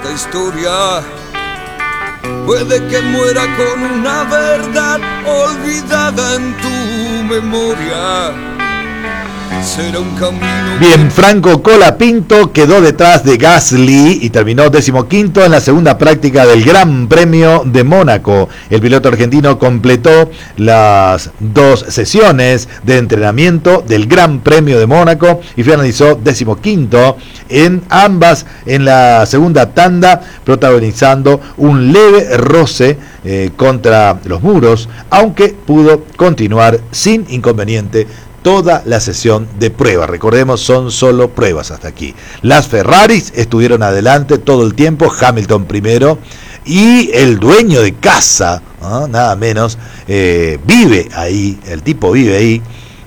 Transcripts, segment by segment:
esta historia. Puede que muera con una verdad olvidada en tu memoria. Será un camino. Bien, Franco Colapinto quedó detrás de Gasly y terminó 15º en la segunda práctica del Gran Premio de Mónaco. El piloto argentino completó las 2 sesiones de entrenamiento del Gran Premio de Mónaco y finalizó 15º en ambas en la segunda tanda, protagonizando un leve roce contra los muros, aunque pudo continuar sin inconveniente toda la sesión de pruebas. Recordemos, son solo pruebas hasta aquí. Las Ferraris estuvieron adelante todo el tiempo, Hamilton primero, y el dueño de casa, ¿no? Nada menos, vive ahí, el tipo vive ahí,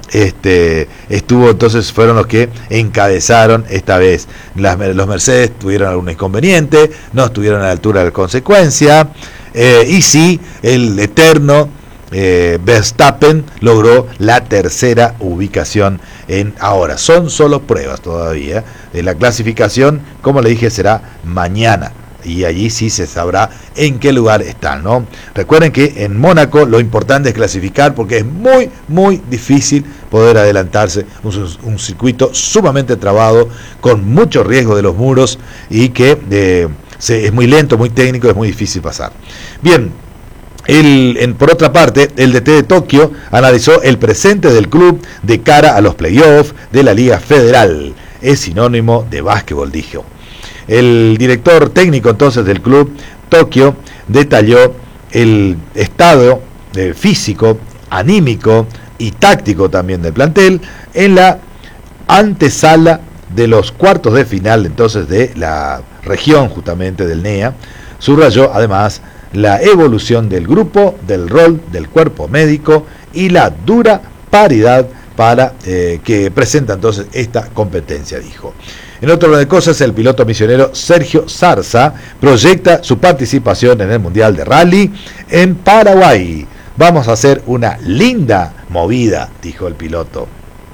entonces fueron los que encabezaron esta vez. Los Mercedes tuvieron algún inconveniente, no estuvieron a la altura de la consecuencia, y sí, el eterno Verstappen logró la tercera ubicación en ahora. Son solo pruebas todavía. La clasificación, como le dije, será mañana y allí sí se sabrá en qué lugar están, ¿no? Recuerden que en Mónaco lo importante es clasificar porque es muy, muy difícil poder adelantarse. Un circuito sumamente trabado, con mucho riesgo de los muros y que es muy lento, muy técnico, es muy difícil pasar. Bien. Por otra parte, el DT de Tokio analizó el presente del club de cara a los playoffs de la Liga Federal. Es sinónimo de básquetbol, dijo. El director técnico entonces del club Tokio detalló el estado físico, anímico y táctico también del plantel en la antesala de los cuartos de final entonces de la región justamente del NEA. Subrayó además la evolución del grupo, del rol del cuerpo médico y la dura paridad para que presenta entonces esta competencia, dijo. En otro orden de cosas, el piloto misionero Sergio Zarza proyecta su participación en el Mundial de Rally en Paraguay. Vamos a hacer una linda movida, dijo el piloto.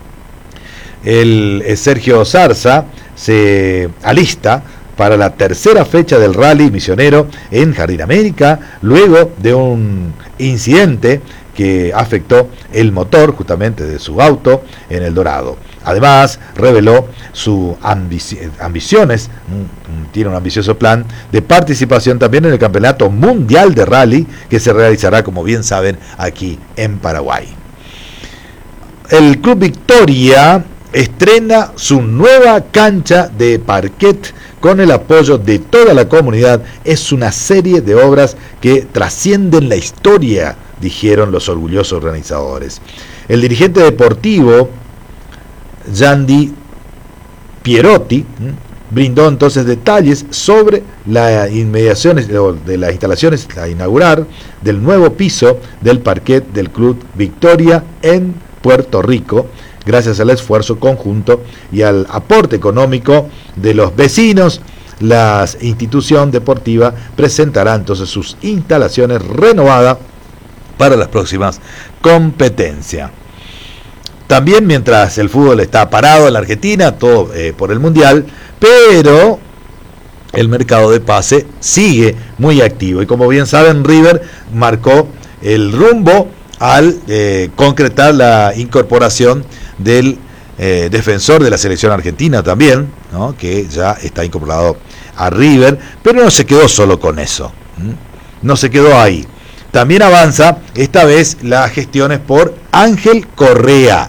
El Sergio Zarza se alista para la tercera fecha del rally misionero en Jardín América, luego de un incidente que afectó el motor justamente de su auto en El Dorado. Además, reveló sus ambiciones, tiene un ambicioso plan de participación también en el Campeonato Mundial de Rally, que se realizará, como bien saben, aquí en Paraguay. El Club Victoria estrena su nueva cancha de parquet con el apoyo de toda la comunidad. Es una serie de obras que trascienden la historia, dijeron los orgullosos organizadores. El dirigente deportivo Yandy Pierotti brindó entonces detalles sobre las inmediaciones de las instalaciones a inaugurar del nuevo piso del parquet del Club Victoria en Puerto Rico, gracias al esfuerzo conjunto y al aporte económico de los vecinos. La institución deportiva presentará entonces sus instalaciones renovadas para las próximas competencias. También, mientras el fútbol está parado en la Argentina, todo por el Mundial, pero el mercado de pase sigue muy activo. Y como bien saben, River marcó el rumbo al concretar la incorporación del defensor de la selección argentina también, ¿no? Que ya está incorporado a River, pero no se quedó solo con eso, no se quedó ahí. También avanza esta vez las gestiones por Ángel Correa.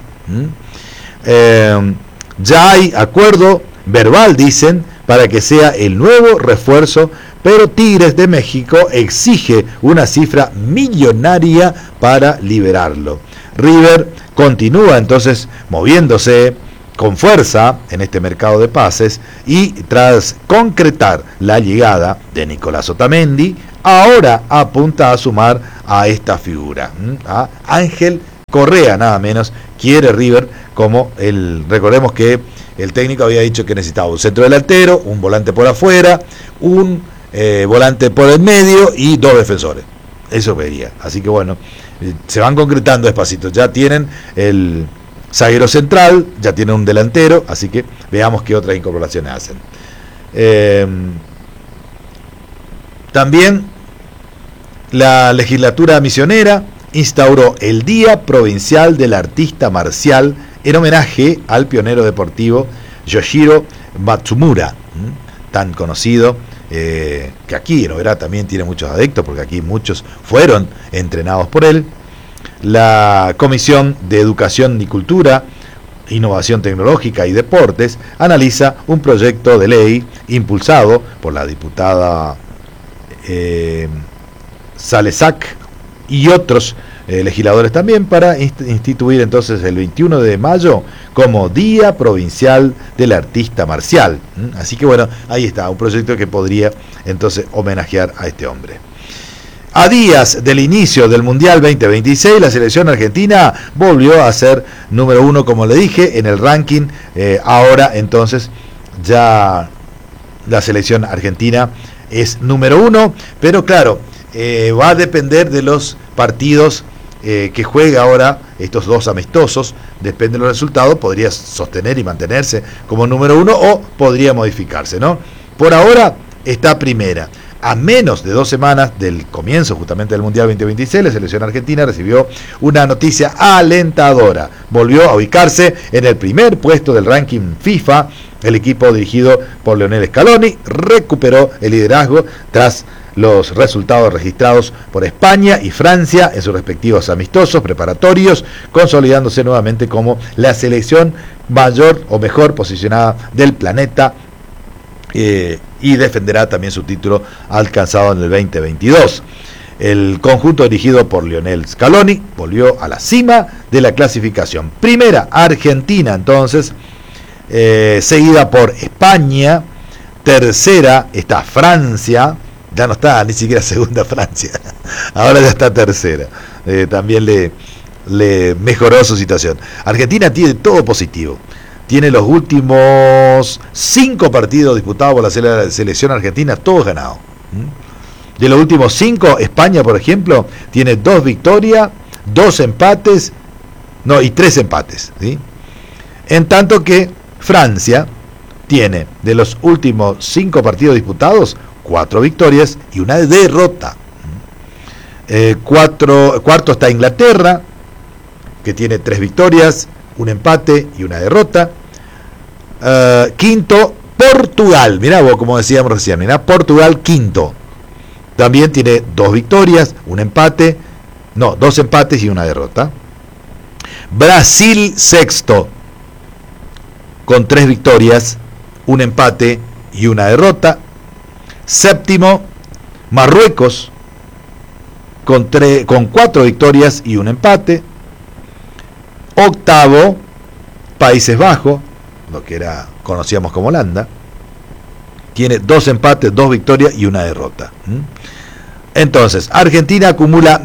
Ya hay acuerdo verbal, dicen, para que sea el nuevo refuerzo, pero Tigres de México exige una cifra millonaria para liberarlo. River continúa entonces moviéndose con fuerza en este mercado de pases y tras concretar la llegada de Nicolás Otamendi, ahora apunta a sumar a esta figura, a Ángel Correa, nada menos, quiere River como recordemos que el técnico había dicho que necesitaba un centro delantero, un volante por afuera, un volante por el medio y 2 defensores. Eso vería. Así que bueno, se van concretando despacito. Ya tienen el zaguero central, ya tienen un delantero, así que veamos qué otras incorporaciones hacen. También la legislatura misionera instauró el Día Provincial del Artista Marcial en homenaje al pionero deportivo Yoshiro Matsumura, tan conocido, que aquí en Oberá también tiene muchos adeptos, porque aquí muchos fueron entrenados por él. La Comisión de Educación y Cultura, Innovación Tecnológica y Deportes analiza un proyecto de ley impulsado por la diputada Salesak y otros legisladores también para instituir entonces el 21 de mayo como Día Provincial del Artista Marcial. Así que bueno, ahí está, un proyecto que podría entonces homenajear a este hombre. A días del inicio del Mundial 2026, la selección argentina volvió a ser número 1, como le dije, en el ranking. Ahora entonces ya la selección argentina es número 1, pero claro, va a depender de los partidos que juega ahora, estos dos amistosos. Depende de los resultados, podría sostener y mantenerse como número 1 o podría modificarse, ¿no? Por ahora está primera. A menos de 2 semanas del comienzo justamente del Mundial 2026, la selección argentina recibió una noticia alentadora. Volvió a ubicarse en el primer puesto del ranking FIFA. El equipo dirigido por Lionel Scaloni recuperó el liderazgo tras los resultados registrados por España y Francia en sus respectivos amistosos preparatorios, consolidándose nuevamente como la selección mayor o mejor posicionada del planeta, y defenderá también su título alcanzado en el 2022. El conjunto dirigido por Lionel Scaloni volvió a la cima de la clasificación. Primera Argentina entonces, seguida por España. Tercera está Francia. Ya no está ni siquiera segunda Francia, ahora ya está tercera. También le mejoró su situación. Argentina tiene todo positivo. Tiene los últimos 5 partidos disputados por la selección argentina, todos ganados. De los últimos 5, España, por ejemplo, tiene 2 victorias, 2 empates, y 3 empates, ¿sí? En tanto que Francia tiene de los últimos 5 partidos disputados, 4 victorias y una derrota. Cuarto está Inglaterra, que tiene 3 victorias, un empate y una derrota. Quinto, Portugal. Mirá vos, como decíamos recién, mirá, Portugal quinto. También tiene 2 victorias, un empate, 2 empates y una derrota. Brasil sexto, con 3 victorias, un empate y una derrota. Séptimo, Marruecos, con 4 victorias y un empate. Octavo, Países Bajos, lo que conocíamos como Holanda, tiene 2 empates, 2 victorias y una derrota. Entonces, Argentina acumula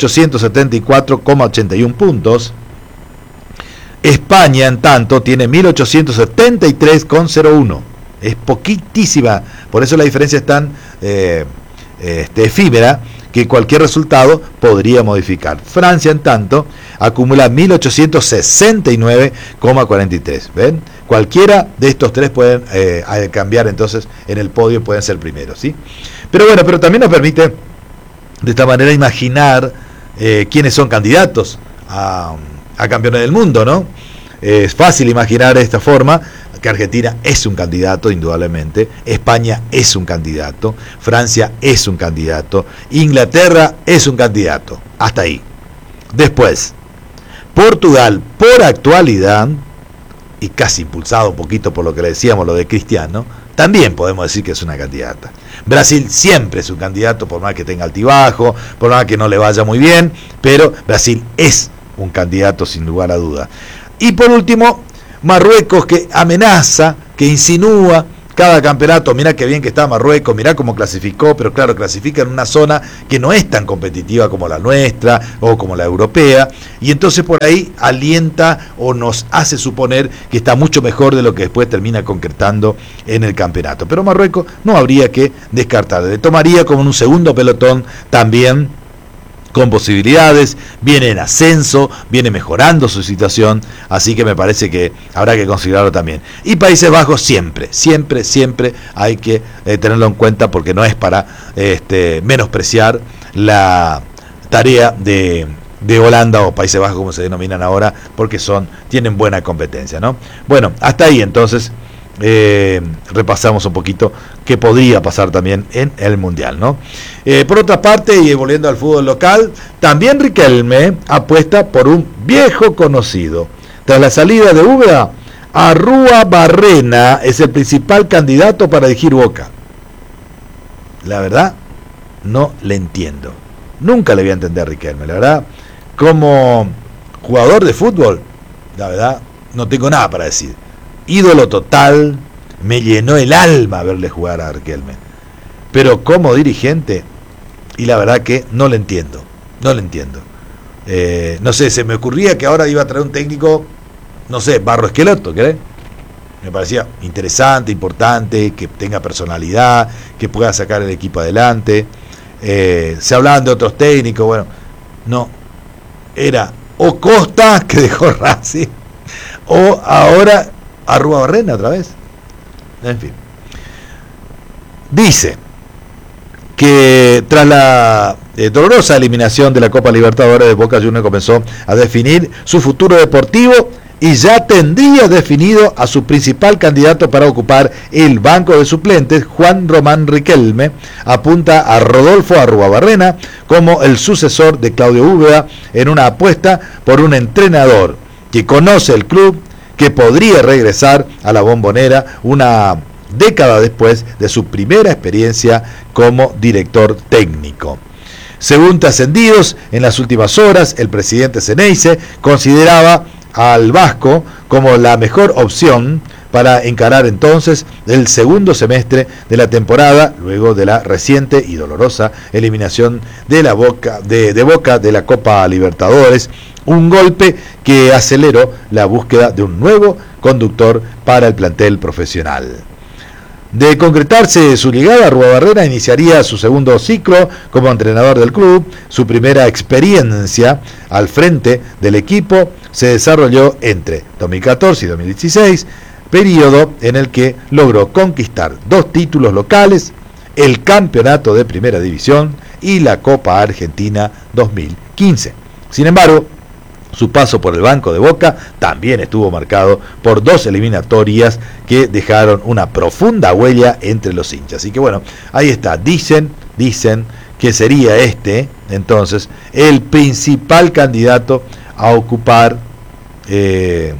1874,81 puntos. España, en tanto, tiene 1873,01. Es poquitísima, por eso la diferencia es tan efímera, que cualquier resultado podría modificar. Francia, en tanto, acumula 1869,43. ¿Ven? Cualquiera de estos 3 pueden cambiar entonces en el podio, pueden ser primeros, ¿sí? Pero bueno, pero también nos permite de esta manera imaginar quiénes son candidatos a campeones del mundo, ¿no? Es fácil imaginar de esta forma que Argentina es un candidato, indudablemente. España es un candidato. Francia es un candidato. Inglaterra es un candidato. Hasta ahí. Después, Portugal, por actualidad, y casi impulsado un poquito por lo que le decíamos, lo de Cristiano, también podemos decir que es una candidata. Brasil siempre es un candidato, por más que tenga altibajo, por más que no le vaya muy bien, pero Brasil es un candidato sin lugar a duda. Y por último, Marruecos, que amenaza, que insinúa cada campeonato. Mirá qué bien que está Marruecos, mirá cómo clasificó, pero claro, clasifica en una zona que no es tan competitiva como la nuestra o como la europea, y entonces por ahí alienta o nos hace suponer que está mucho mejor de lo que después termina concretando en el campeonato. Pero Marruecos no habría que descartar, le tomaría como un segundo pelotón también con posibilidades, viene en ascenso, viene mejorando su situación, así que me parece que habrá que considerarlo también. Y Países Bajos siempre hay que tenerlo en cuenta, porque no es para menospreciar la tarea de Holanda o Países Bajos, como se denominan ahora, porque tienen buena competencia, ¿no? Bueno, hasta ahí entonces repasamos un poquito qué podría pasar también en el Mundial, ¿no? Por otra parte, y volviendo al fútbol local, también Riquelme apuesta por un viejo conocido. Tras la salida de Úbeda, Arruabarrena es el principal candidato para dirigir Boca. La verdad, no le entiendo. Nunca le voy a entender a Riquelme, la verdad. Como jugador de fútbol, la verdad, no tengo nada para decir. Ídolo total, me llenó el alma verle jugar a Riquelme. Pero como dirigente, y la verdad que no le entiendo. No sé, se me ocurría que ahora iba a traer un técnico, no sé, Barro Esqueloto, ¿crees? Me parecía interesante, importante, que tenga personalidad, que pueda sacar el equipo adelante. Se hablaban de otros técnicos, bueno, no, era o Costa, que dejó Racing, o ahora Arruabarrena otra vez. En fin, dice que tras la dolorosa eliminación de la Copa Libertadores, de Boca Juniors comenzó a definir su futuro deportivo y ya tendría definido a su principal candidato para ocupar el banco de suplentes. Juan Román Riquelme apunta a Rodolfo Arruabarrena como el sucesor de Claudio Úbeda en una apuesta por un entrenador que conoce el club, que podría regresar a la Bombonera una década después de su primera experiencia como director técnico. Según trascendidos en las últimas horas, el presidente Ceneice consideraba al vasco como la mejor opción para encarar entonces el segundo semestre de la temporada, luego de la reciente y dolorosa eliminación de Boca de la Copa Libertadores, un golpe que aceleró la búsqueda de un nuevo conductor para el plantel profesional. De concretarse su llegada, Arruabarrena iniciaría su segundo ciclo como entrenador del club. Su primera experiencia al frente del equipo se desarrolló entre 2014 y 2016, periodo en el que logró conquistar 2 títulos locales, el campeonato de Primera División y la Copa Argentina 2015. Sin embargo, su paso por el banco de Boca también estuvo marcado por 2 eliminatorias que dejaron una profunda huella entre los hinchas. Así que bueno, ahí está, dicen que sería entonces el principal candidato a ocupar el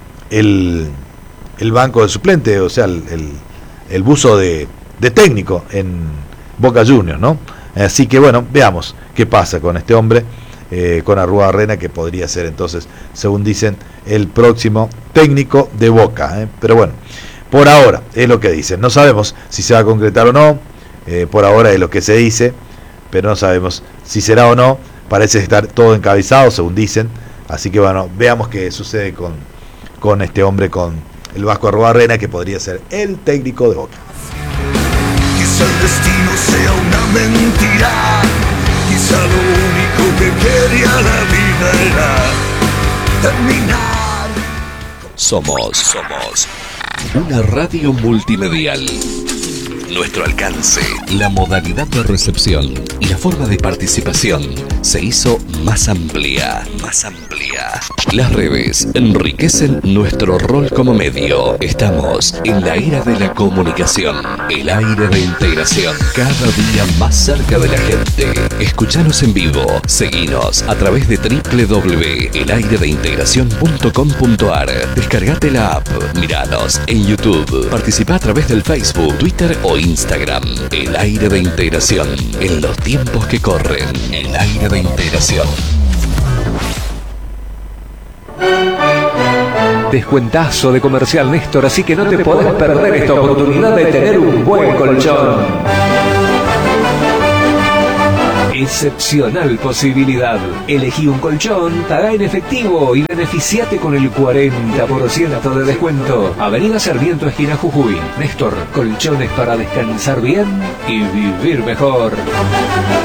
banco de suplente, o sea, el buzo de técnico en Boca Juniors, ¿no? Así que bueno, veamos qué pasa con este hombre, con Arruabarrena, que podría ser entonces, según dicen, el próximo técnico de Boca, pero bueno, por ahora es lo que dicen. No sabemos si se va a concretar o no, por ahora es lo que se dice, pero no sabemos si será o no. Parece estar todo encabezado, según dicen. Así que bueno, veamos qué sucede con este hombre, con el vasco Arruabarrena, que podría ser el técnico de Boca. Quizá el destino sea una mentira, quizá lo único que quería la vida era terminar. Somos una radio multimedial. Nuestro alcance, la modalidad de recepción y la forma de participación se hizo más amplia. Las redes enriquecen nuestro rol como medio. Estamos en la era de la comunicación, el aire de integración, cada día más cerca de la gente. Escuchanos en vivo, seguinos a través de www.elayredeintegracion.com.ar. Descargate la app, miranos en YouTube, participa a través del Facebook, Twitter o Instagram. El aire de integración, en los tiempos que corren. El aire de integración. Descuentazo de Comercial Néstor, así que no te podés perder esta oportunidad de tener un buen colchón. Excepcional posibilidad. Elegí un colchón, paga en efectivo y beneficiate con el 40% de descuento. Avenida Sarmiento, esquina Jujuy. Néstor, colchones para descansar bien y vivir mejor.